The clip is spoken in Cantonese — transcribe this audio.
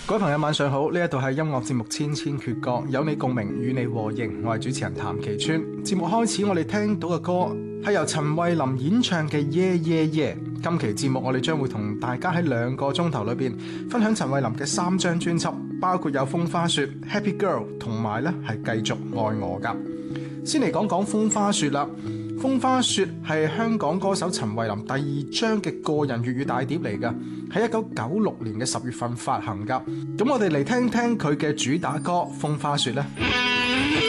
各位朋友晚上好，呢一度係音樂節目千千闕歌，有你共鳴，與你和應，我係主持人譚其川。節目開始，我哋聽到嘅歌係由陳慧琳演唱嘅《耶耶耶》。今期節目我哋將會同大家喺2個鐘頭裏邊分享陳慧琳嘅3張專輯，包括有《風花雪》、《Happy Girl》同埋咧係繼續愛我噶。先嚟講講《風花雪》啦，《風花雪》係香港歌手陳慧琳第2張嘅個人粵語大碟嚟噶，喺1996年嘅10月份發行噶。咁我哋嚟聽聽佢嘅主打歌《風花雪》咧。